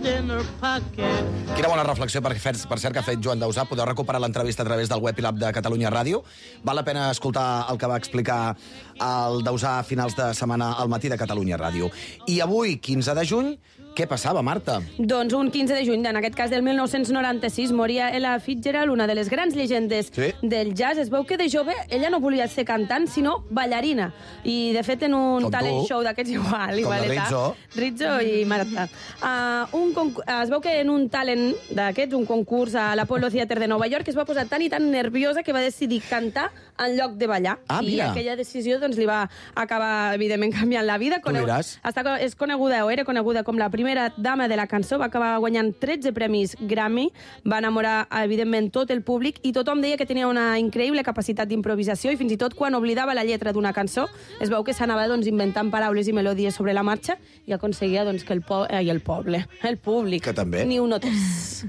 Quina bona reflexió, per cert, que ha fet Joan Dausà. Podeu recuperar l'entrevista a través del web i l'app de Catalunya Ràdio. Val la pena escoltar el que va explicar el Dausà a finals de setmana al matí de Catalunya Ràdio. I avui, 15 de juny, què passava, Marta? Doncs un 15 de juny, en aquest cas del 1996, moria Ella Fitzgerald, una de les grans llegendes del jazz. Es veu que de jove ella no volia ser cantant, sinó ballarina. I, de fet, en un talent show d'aquests igualeta. Rizzo i Marta. Es veu que en un talent d'aquests, un concurs a l'Apollo Theater de Nova York, es va posar tan i tan nerviosa que va decidir cantar en lloc de ballar. I aquella decisió doncs, li va acabar, evidentment, canviant la vida. És coneguda, o era coneguda com la primera dama de la cançó, va acabar guanyant 13 premis Grammy, va enamorar, evidentment, tot el públic i tothom deia que tenia una increïble capacitat d'improvisació i fins i tot quan oblidava la lletra d'una cançó es veu que s'anava inventant paraules i melodies sobre la marxa i aconseguia que el públic, ni ho notés.